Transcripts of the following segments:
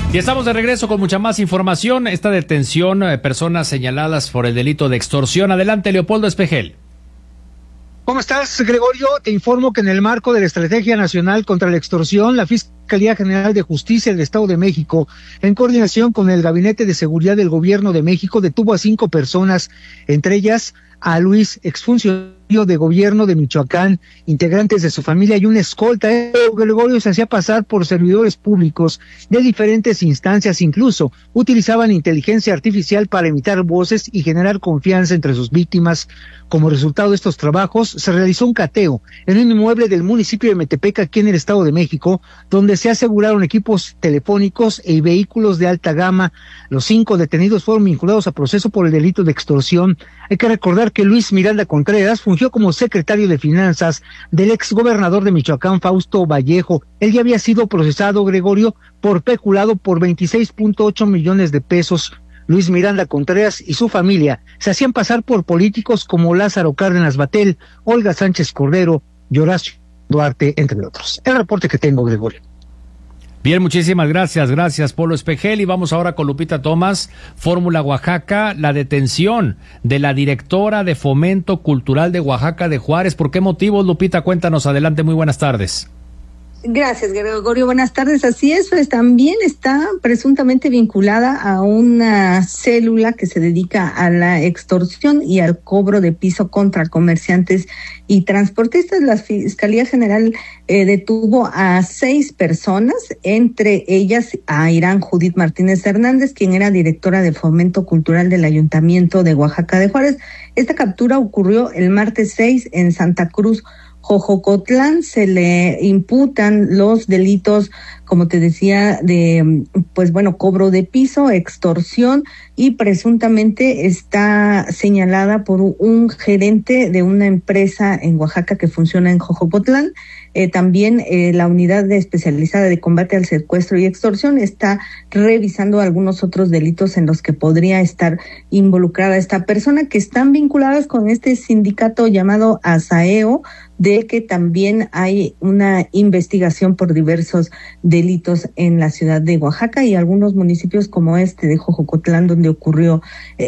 Y estamos de regreso con mucha más información. Esta detención de personas señaladas por el delito de extorsión. Adelante, Leopoldo Espejel. ¿Cómo estás, Gregorio? Te informo que en el marco de la Estrategia Nacional contra la Extorsión, la Fiscalía General de Justicia del Estado de México, en coordinación con el Gabinete de Seguridad del Gobierno de México, detuvo a 5 personas, entre ellas a Luis, exfuncionario de gobierno de Michoacán, integrantes de su familia y una escolta. Gregorio se hacía pasar por servidores públicos de diferentes instancias, incluso utilizaban inteligencia artificial para imitar voces y generar confianza entre sus víctimas. Como resultado de estos trabajos, se realizó un cateo en un inmueble del municipio de Metepec, aquí en el Estado de México, donde se aseguraron equipos telefónicos y vehículos de alta gama. Los 5 detenidos fueron vinculados a proceso por el delito de extorsión. Hay que recordar que Luis Miranda Contreras fungió como secretario de Finanzas del exgobernador de Michoacán, Fausto Vallejo. Él ya había sido procesado, Gregorio, por peculado por 26.8 millones de pesos. Luis Miranda Contreras y su familia se hacían pasar por políticos como Lázaro Cárdenas Batel, Olga Sánchez Cordero y Horacio Duarte, entre otros. El reporte que tengo, Gregorio. Bien, muchísimas gracias. Gracias, Polo Espejel. Y vamos ahora con Lupita Tomás, Fórmula Oaxaca, la detención de la directora de Fomento Cultural de Oaxaca de Juárez. ¿Por qué motivos, Lupita? Cuéntanos. Adelante, muy buenas tardes. Gracias, Gregorio. Buenas tardes. Así es, pues también está presuntamente vinculada a una célula que se dedica a la extorsión y al cobro de piso contra comerciantes y transportistas. La Fiscalía General detuvo a 6 personas, entre ellas a Irán Judith Martínez Hernández, quien era directora de Fomento Cultural del Ayuntamiento de Oaxaca de Juárez. Esta captura ocurrió el martes 6 en Santa Cruz, Jojocotlán. Se le imputan los delitos, como te decía, de, cobro de piso, extorsión, y presuntamente está señalada por un gerente de una empresa en Oaxaca que funciona en Jojocotlán. También la unidad especializada de combate al secuestro y extorsión está revisando algunos otros delitos en los que podría estar involucrada esta persona, que están vinculadas con este sindicato llamado ASAEO, de que también hay una investigación por diversos delitos en la ciudad de Oaxaca y algunos municipios como este de Jojocotlán, donde ocurrió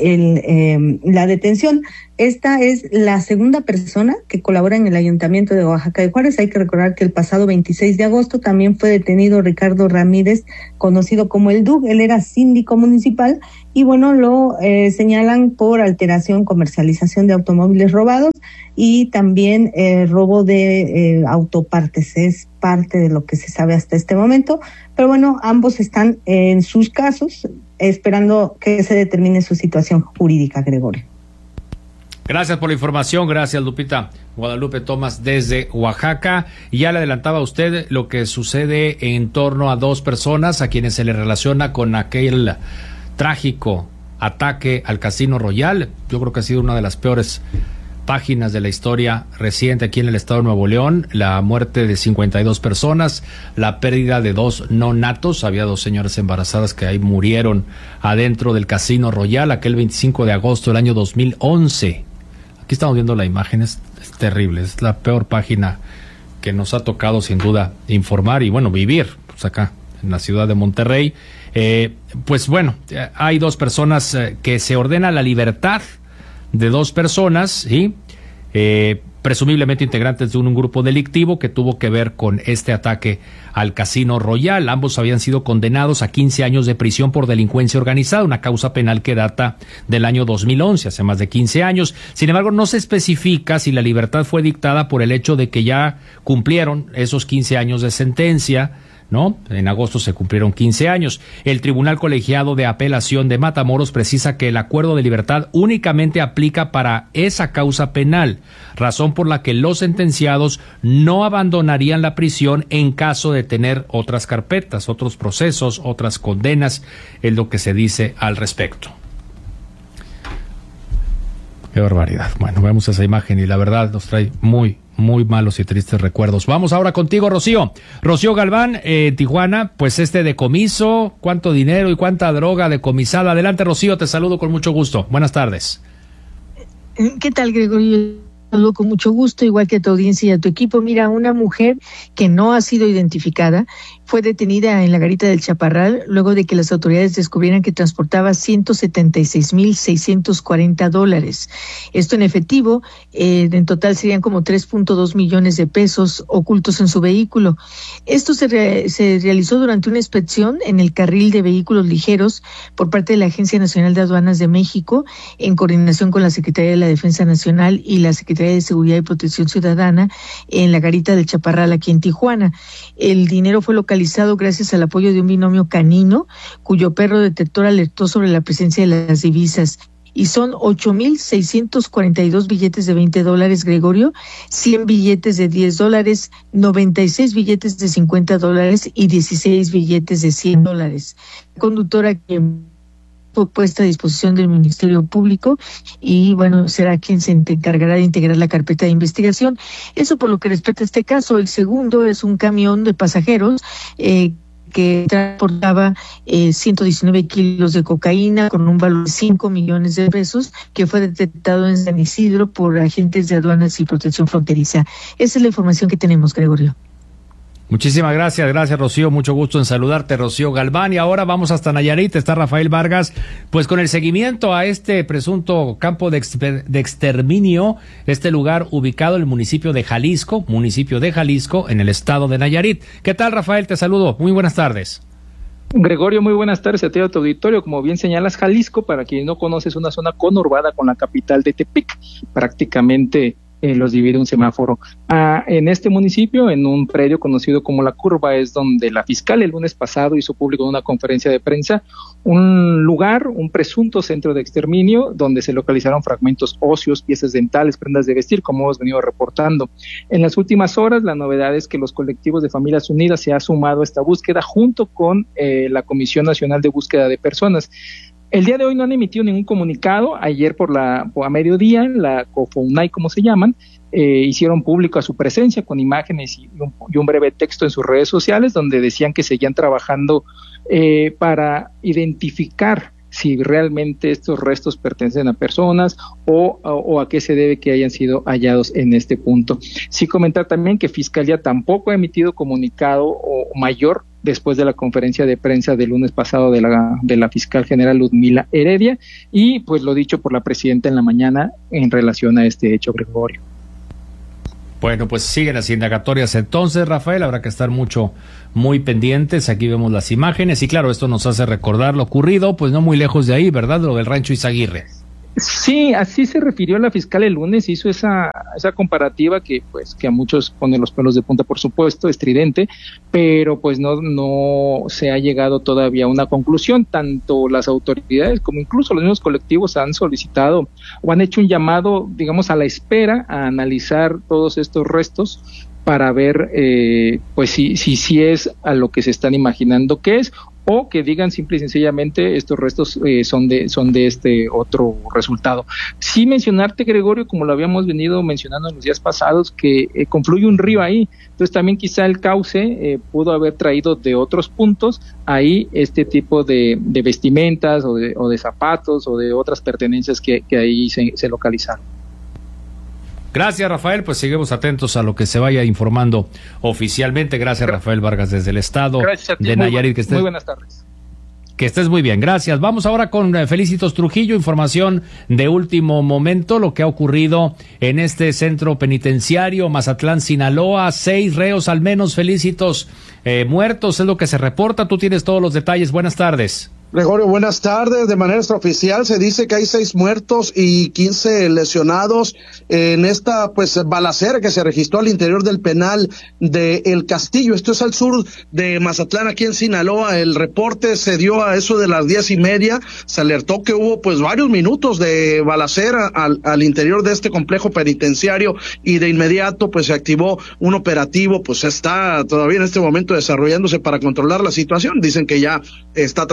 la detención. Esta es la segunda persona que colabora en el Ayuntamiento de Oaxaca de Juárez. Hay que recordar que el pasado 26 de agosto también fue detenido Ricardo Ramírez, conocido como el DUG. Él era síndico municipal y lo señalan por alteración, comercialización de automóviles robados y también robo de autopartes. Es parte de lo que se sabe hasta este momento, pero ambos están en sus casos esperando que se determine su situación jurídica, Gregorio. Gracias por la información, gracias, Lupita. Guadalupe Tomás desde Oaxaca. Y ya le adelantaba a usted lo que sucede en torno a 2 personas a quienes se le relaciona con aquel trágico ataque al Casino Royal. Yo creo que ha sido una de las peores páginas de la historia reciente aquí en el estado de Nuevo León. La muerte de 52 personas, la pérdida de 2 no natos. Había 2 señoras embarazadas que ahí murieron adentro del Casino Royal aquel 25 de agosto del año 2011. Aquí estamos viendo la imagen, es terrible, es la peor página que nos ha tocado sin duda informar y vivir pues acá en la ciudad de Monterrey. Hay 2 personas que se ordena la libertad de 2 personas, ¿sí? Presumiblemente integrantes de un grupo delictivo que tuvo que ver con este ataque al Casino Royal. Ambos habían sido condenados a 15 años de prisión por delincuencia organizada, una causa penal que data del año 2011, hace más de 15 años. Sin embargo, no se especifica si la libertad fue dictada por el hecho de que ya cumplieron esos 15 años de sentencia, ¿no? En agosto se cumplieron 15 años. El Tribunal Colegiado de Apelación de Matamoros precisa que el acuerdo de libertad únicamente aplica para esa causa penal, razón por la que los sentenciados no abandonarían la prisión en caso de tener otras carpetas, otros procesos, otras condenas, es lo que se dice al respecto. Qué barbaridad. Bueno, vemos esa imagen y la verdad nos trae muy malos y tristes recuerdos. Vamos ahora contigo, Rocío. Rocío Galván, Tijuana, pues decomiso, cuánto dinero y cuánta droga decomisada. Adelante, Rocío, te saludo con mucho gusto. Buenas tardes. ¿Qué tal, Gregorio? Saludo con mucho gusto, igual que a tu audiencia y a tu equipo. Mira, una mujer que no ha sido identificada fue detenida en la garita del Chaparral luego de que las autoridades descubrieran que transportaba $176,640. Esto en efectivo, en total serían como 3.2 millones de pesos ocultos en su vehículo. Esto se realizó durante una inspección en el carril de vehículos ligeros por parte de la Agencia Nacional de Aduanas de México, en coordinación con la Secretaría de la Defensa Nacional y la Secretaría de Seguridad y Protección Ciudadana en la garita del Chaparral aquí en Tijuana. El dinero fue localizado gracias al apoyo de un binomio canino, cuyo perro detector alertó sobre la presencia de las divisas. Y son 8,642 billetes de $20, Gregorio, 100 billetes de $10, 96 billetes de $50 y 16 billetes de $100. La conductora que fue puesta a disposición del Ministerio Público y bueno, será quien se encargará de integrar la carpeta de investigación. Eso por lo que respecta a este caso. El segundo es un camión de pasajeros que transportaba 119 kilos de cocaína con un valor de 5 millones de pesos, que fue detectado en San Isidro por agentes de aduanas y protección fronteriza. Esa es la información que tenemos, Gregorio. Muchísimas gracias, Rocío, mucho gusto en saludarte, Rocío Galván. Y ahora vamos hasta Nayarit, está Rafael Vargas, pues con el seguimiento a este presunto campo de exterminio, este lugar ubicado en el municipio de Jalisco, en el estado de Nayarit. ¿Qué tal, Rafael? Te saludo, muy buenas tardes. Gregorio, muy buenas tardes a ti, a tu auditorio. Como bien señalas, Jalisco, para quien no conoce, es una zona conurbada con la capital de Tepic, prácticamente los divide un semáforo. En este municipio, en un predio conocido como La Curva, es donde la fiscal el lunes pasado hizo público en una conferencia de prensa un lugar, un presunto centro de exterminio, donde se localizaron fragmentos óseos, piezas dentales, prendas de vestir, como hemos venido reportando. En las últimas horas, la novedad es que los colectivos de Familias Unidas se ha sumado a esta búsqueda junto con la Comisión Nacional de Búsqueda de Personas. El día de hoy no han emitido ningún comunicado. Ayer a mediodía, la COFOUNAI, como se llaman, hicieron público a su presencia con imágenes y un breve texto en sus redes sociales, donde decían que seguían trabajando para identificar si realmente estos restos pertenecen a personas o a qué se debe que hayan sido hallados en este punto. Sí comentar también que Fiscalía tampoco ha emitido comunicado o mayor después de la conferencia de prensa del lunes pasado de la fiscal general Ludmila Heredia, y pues lo dicho por la presidenta en la mañana en relación a este hecho, Gregorio. Bueno, pues siguen las indagatorias entonces, Rafael, habrá que estar muy pendientes. Aquí vemos las imágenes y claro, esto nos hace recordar lo ocurrido, pues no muy lejos de ahí, ¿verdad? Lo del rancho Izaguirre. Sí, así se refirió la fiscal el lunes, hizo esa comparativa que a muchos pone los pelos de punta, por supuesto, estridente, pero pues no se ha llegado todavía a una conclusión. Tanto las autoridades como incluso los mismos colectivos han solicitado o han hecho un llamado, digamos, a la espera, a analizar todos estos restos para ver pues si es a lo que se están imaginando que es, o que digan simple y sencillamente estos restos son de este otro resultado. Sí mencionarte, Gregorio, como lo habíamos venido mencionando en los días pasados, que confluye un río ahí, entonces también quizá el cauce pudo haber traído de otros puntos ahí este tipo de vestimentas o de zapatos o de otras pertenencias que ahí se localizaron. Gracias, Rafael, pues seguimos atentos a lo que se vaya informando oficialmente. Gracias, Rafael Vargas, desde el estado de Nayarit. Muy buenas tardes. Que estés muy bien, gracias. Vamos ahora con Felicitos Trujillo, información de último momento, lo que ha ocurrido en este centro penitenciario, Mazatlán, Sinaloa. 6 reos al menos, Felicitos, muertos, es lo que se reporta. Tú tienes todos los detalles. Buenas tardes. Gregorio, buenas tardes. De manera extraoficial se dice que hay 6 muertos y 15 lesionados en esta balacera que se registró al interior del penal de El Castillo. Esto es al sur de Mazatlán, aquí en Sinaloa. El reporte se dio a eso de las 10:30. Se alertó que hubo varios minutos de balacera al interior de este complejo penitenciario y de inmediato se activó un operativo. Está todavía en este momento desarrollándose para controlar la situación. Dicen que ya está tranquilizado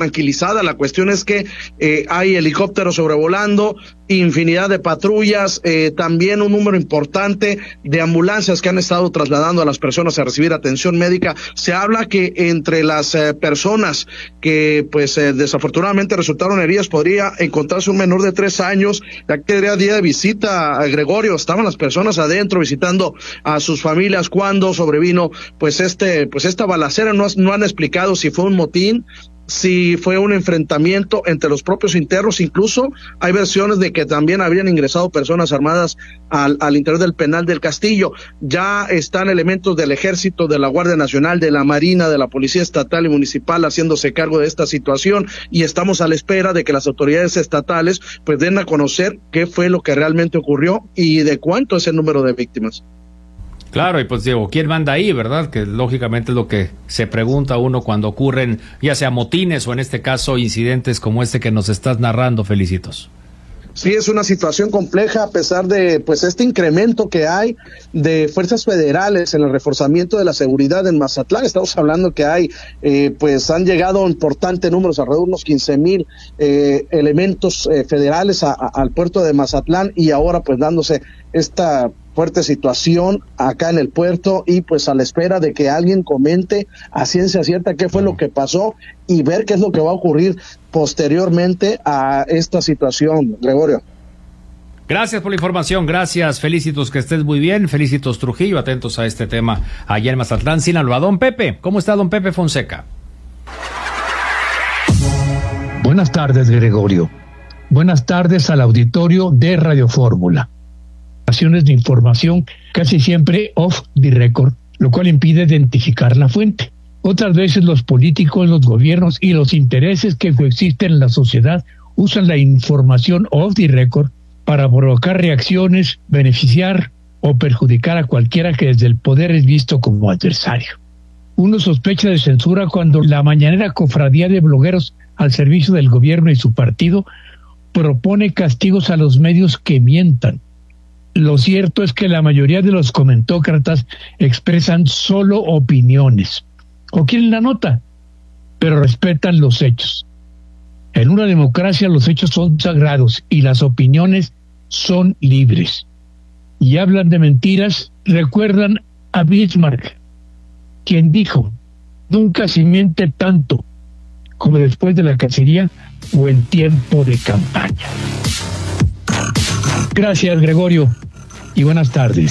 pasada. La cuestión es que hay helicópteros sobrevolando, infinidad de patrullas, también un número importante de ambulancias que han estado trasladando a las personas a recibir atención médica. Se habla que entre las personas que pues desafortunadamente resultaron heridas podría encontrarse un menor de 3 años, ya que era día de visita a Gregorio, estaban las personas adentro visitando a sus familias cuando sobrevino pues esta balacera. No han explicado si fue un motín, si fue un enfrentamiento entre los propios internos. Incluso hay versiones de que también habrían ingresado personas armadas al interior del penal del Castillo. Ya están elementos del Ejército, de la Guardia Nacional, de la Marina, de la Policía Estatal y Municipal haciéndose cargo de esta situación, y estamos a la espera de que las autoridades estatales pues den a conocer qué fue lo que realmente ocurrió y de cuánto es el número de víctimas. Claro, y pues digo, ¿quién manda ahí, verdad? Que lógicamente es lo que se pregunta uno cuando ocurren, ya sea motines o en este caso incidentes como este que nos estás narrando, Felicitos. Sí, es una situación compleja a pesar de pues este incremento que hay de fuerzas federales en el reforzamiento de la seguridad en Mazatlán. Estamos hablando que hay pues han llegado importantes números, alrededor de unos 15,000 elementos federales al puerto de Mazatlán, y ahora pues dándose esta fuerte situación acá en el puerto, y pues a la espera de que alguien comente a ciencia cierta qué fue lo que pasó y ver qué es lo que va a ocurrir posteriormente a esta situación. Gregorio. Gracias por la información, gracias, Felicitos, que estés muy bien. Felicitos Trujillo, atentos a este tema allá en Mazatlán, Sinaloa. Don Pepe, ¿cómo está don Pepe Fonseca? Buenas tardes, Gregorio. Buenas tardes al auditorio de Radio Fórmula. De información casi siempre off the record, lo cual impide identificar la fuente. Otras veces los políticos, los gobiernos y los intereses que coexisten en la sociedad usan la información off the record para provocar reacciones, beneficiar o perjudicar a cualquiera que desde el poder es visto como adversario. Uno sospecha de censura cuando la mañanera cofradía de blogueros al servicio del gobierno y su partido propone castigos a los medios que mientan. Lo cierto es que la mayoría de los comentócratas expresan solo opiniones o quieren la nota, pero respetan los hechos. En una democracia los hechos son sagrados y las opiniones son libres. Y hablan de mentiras, recuerdan a Bismarck, quien dijo: nunca se miente tanto como después de la cacería o en tiempo de campaña. Gracias, Gregorio, y buenas tardes.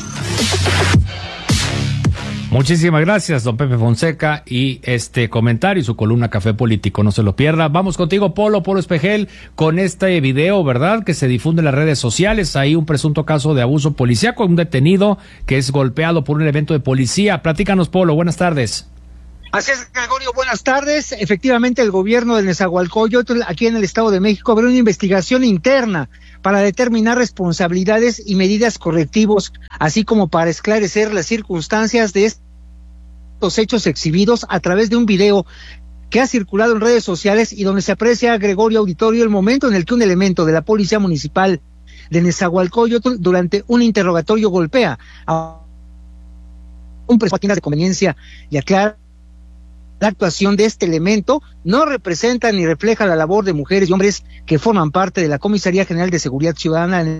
Muchísimas gracias, don Pepe Fonseca, y este comentario y su columna Café Político, no se lo pierda. Vamos contigo, Polo Espejel, con este video, ¿verdad?, que se difunde en las redes sociales. Hay un presunto caso de abuso policíaco, un detenido que es golpeado por un elemento de policía. Platícanos, Polo, buenas tardes. Así es, Gregorio, buenas tardes. Efectivamente, el gobierno de Nezahualcóyotl, aquí en el Estado de México, abrió una investigación interna para determinar responsabilidades y medidas correctivos, así como para esclarecer las circunstancias de estos hechos exhibidos a través de un video que ha circulado en redes sociales y donde se aprecia, Gregorio Auditorio, el momento en el que un elemento de la Policía Municipal de Nezahualcóyotl durante un interrogatorio golpea a un presunto de conveniencia y aclara: la actuación de este elemento no representa ni refleja la labor de mujeres y hombres que forman parte de la Comisaría General de Seguridad Ciudadana.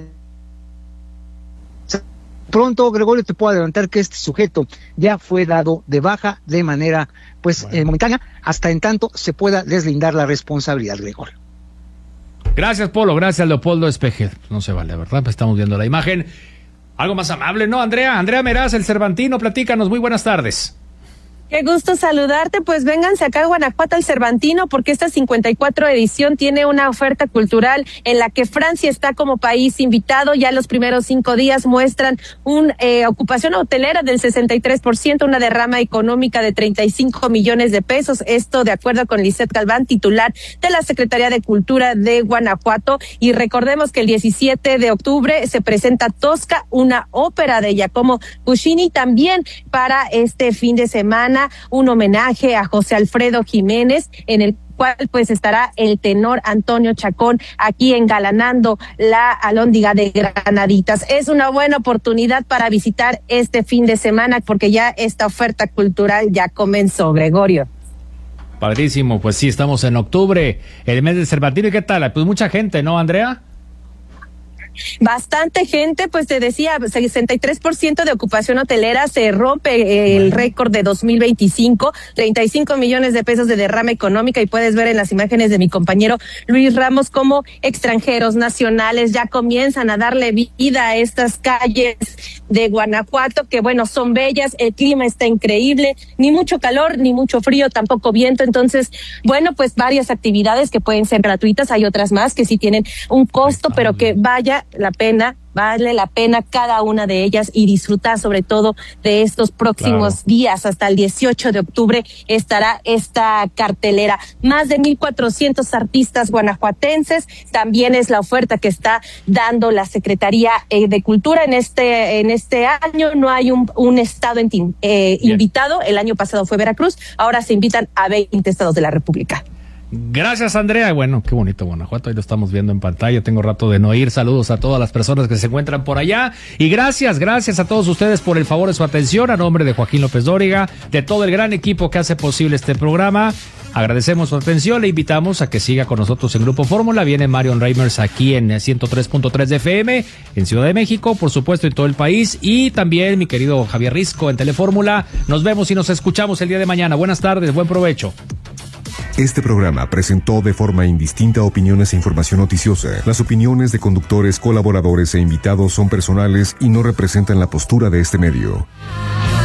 Pronto, Gregorio, te puedo adelantar que este sujeto ya fue dado de baja de manera momentánea, hasta en tanto se pueda deslindar la responsabilidad, Gregorio. Gracias, Polo, gracias, Leopoldo Espejel. No se vale, ¿verdad? Pues estamos viendo la imagen. Algo más amable, ¿no, Andrea? Andrea Meraz, el Cervantino, platícanos, muy buenas tardes. Qué gusto saludarte, pues vénganse acá a Guanajuato al Cervantino, porque esta 54 edición tiene una oferta cultural en la que Francia está como país invitado. Ya los primeros 5 días muestran una ocupación hotelera del 63%, una derrama económica de 35 millones de pesos, esto de acuerdo con Lisette Galván, titular de la Secretaría de Cultura de Guanajuato. Y recordemos que el 17 de octubre se presenta Tosca, una ópera de Giacomo Puccini. También para este fin de semana un homenaje a José Alfredo Jiménez, en el cual pues estará el tenor Antonio Chacón aquí engalanando la Alhóndiga de Granaditas. Es una buena oportunidad para visitar este fin de semana porque ya esta oferta cultural ya comenzó, Gregorio. Padrísimo, pues sí, estamos en octubre, el mes del Cervantino. ¿Y qué tal? Pues mucha gente, ¿no, Andrea? Bastante gente, pues te decía, 63% de ocupación hotelera, se rompe el récord de 2025, 35 millones de pesos de derrama económica, y puedes ver en las imágenes de mi compañero Luis Ramos cómo extranjeros, nacionales ya comienzan a darle vida a estas calles de Guanajuato, que bueno, son bellas, el clima está increíble, ni mucho calor, ni mucho frío, tampoco viento. Entonces, bueno, pues varias actividades que pueden ser gratuitas, hay otras más que sí tienen un costo, pero que vale la pena cada una de ellas, y disfrutar sobre todo de estos próximos días. Hasta el 18 de octubre estará esta cartelera. Más de 1,400 artistas guanajuatenses, también es la oferta que está dando la Secretaría de Cultura en este año. No hay un estado invitado, el año pasado fue Veracruz, ahora se invitan a 20 estados de la República. Gracias, Andrea. Bueno, qué bonito Guanajuato, ahí lo estamos viendo en pantalla, tengo rato de no ir. Saludos a todas las personas que se encuentran por allá, y gracias a todos ustedes por el favor de su atención. A nombre de Joaquín López Dóriga, de todo el gran equipo que hace posible este programa, agradecemos su atención. Le invitamos a que siga con nosotros en Grupo Fórmula. Viene Marion Reimers aquí en 103.3 de FM en Ciudad de México, por supuesto en todo el país, y también mi querido Javier Risco en Telefórmula. Nos vemos y nos escuchamos el día de mañana. Buenas tardes, buen provecho. Este programa presentó de forma indistinta opiniones e información noticiosa. Las opiniones de conductores, colaboradores e invitados son personales y no representan la postura de este medio.